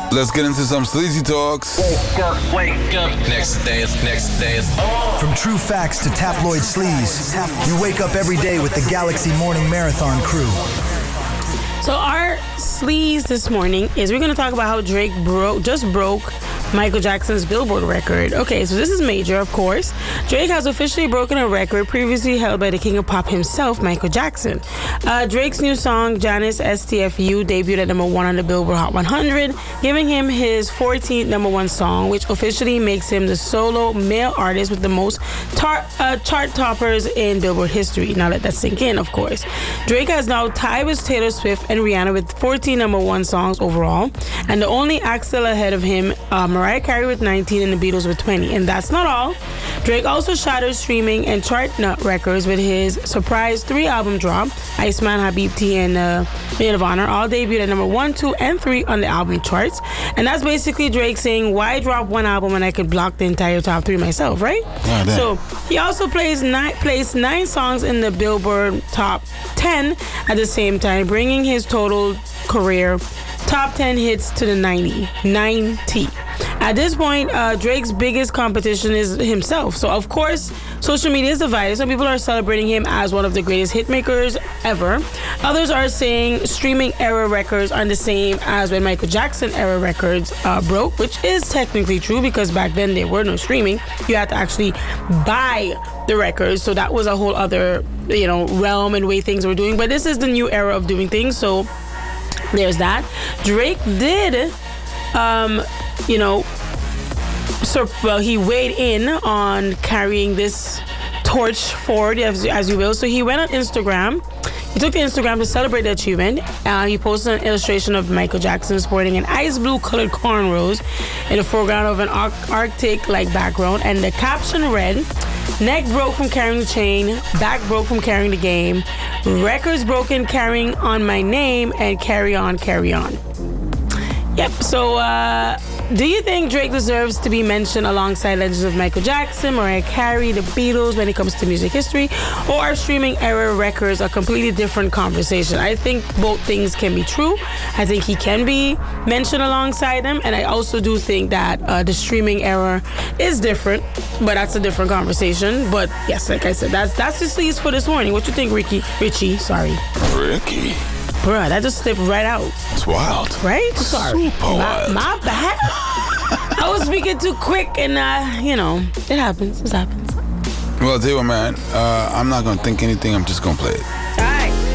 Let's get into some sleazy talks. Wake up. Next day is on. From true facts to tabloid sleaze, you wake up every day with the Galaxy Morning Marathon crew. So our sleaze this morning is we're going to talk about how Drake just broke Michael Jackson's Billboard record. Okay, so this is major, of course. Drake has officially broken a record previously held by the king of pop himself, Michael Jackson. Drake's new song, Janice STFU, debuted at number 1 on the Billboard Hot 100, giving him his 14th number 1 song, which officially makes him the solo male artist with the most chart toppers in Billboard history. Now let that sink in, of course. Drake has now tied with Taylor Swift and Rihanna with 14 number 1 songs overall, and the only act still ahead of him, Mariah Carey with 19 and the Beatles with 20. And that's not all. Drake also shattered streaming and chart nut records with his surprise 3-album drop. Iceman, Habibti, and Maid of Honor all debuted at number 1, 2, and 3 on the album charts. And that's basically Drake saying, why drop one album when I could block the entire top 3 myself, right? So he also placed 9 songs in the Billboard top 10 at the same time, bringing his total career top 10 hits to the 90. At this point, Drake's biggest competition is himself. So, of course, social media is divided. Some people are celebrating him as one of the greatest hitmakers ever. Others are saying streaming era records are the same as when Michael Jackson era records broke, which is technically true because back then there were no streaming. You had to actually buy the records. So that was a whole other, realm and way things were doing. But this is the new era of doing things. So there's that. Drake did, he weighed in on carrying this torch forward, as you will. So he went on Instagram. He took to Instagram to celebrate the achievement. He posted an illustration of Michael Jackson sporting an ice blue colored cornrows in the foreground of an Arctic-like background. And the caption read, "Neck broke from carrying the chain, back broke from carrying the game, records broken carrying on my name, and carry on, carry on." Yep, so do you think Drake deserves to be mentioned alongside legends of Michael Jackson, Mariah Carey, the Beatles when it comes to music history? Or are streaming era records a completely different conversation? I think both things can be true. I think he can be mentioned alongside them. And I also do think that the streaming era is different, but that's a different conversation. But yes, like I said, that's the sleaze for this morning. What you think, Richie? Ricky. Bruh, that just slipped right out. It's wild. Right? Sorry. Super wild. My bad. I was speaking too quick and, it happens. It happens. Well, I'll tell you what, man. I'm not going to think anything. I'm just going to play it.